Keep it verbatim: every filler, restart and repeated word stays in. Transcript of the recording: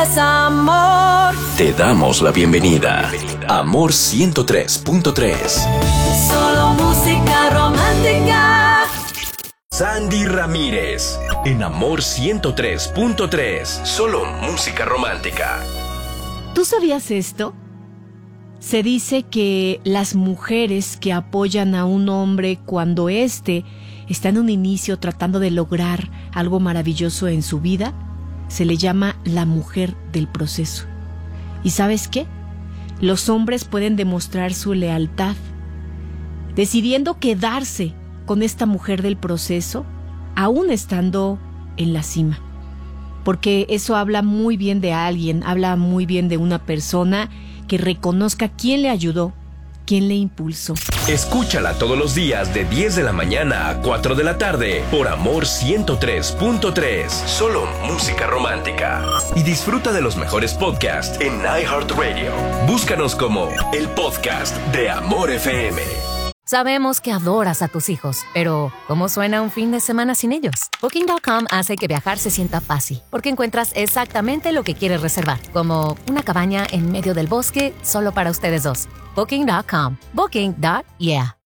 Es amor. Te damos la bienvenida. Amor ciento tres punto tres. Solo música romántica. Sandy Ramírez, en Amor ciento tres punto tres. Solo música romántica. ¿Tú sabías esto? Se dice que las mujeres que apoyan a un hombre cuando éste está en un inicio tratando de lograr algo maravilloso en su vida, se le llama la mujer del proceso. ¿Y sabes qué? Los hombres pueden demostrar su lealtad, decidiendo quedarse con esta mujer del proceso, aún estando en la cima. Porque eso habla muy bien de alguien, habla muy bien de una persona que reconozca quién le ayudó, quién le impulsó. Escúchala todos los días de diez de la mañana a cuatro de la tarde por Amor ciento tres punto tres. Solo música romántica. Y disfruta de los mejores podcasts en iHeartRadio. Búscanos como el podcast de Amor F M. Sabemos que adoras a tus hijos, pero ¿cómo suena un fin de semana sin ellos? Booking punto com hace que viajar se sienta fácil, porque encuentras exactamente lo que quieres reservar, como una cabaña en medio del bosque solo para ustedes dos. Booking punto com. Booking. Yeah.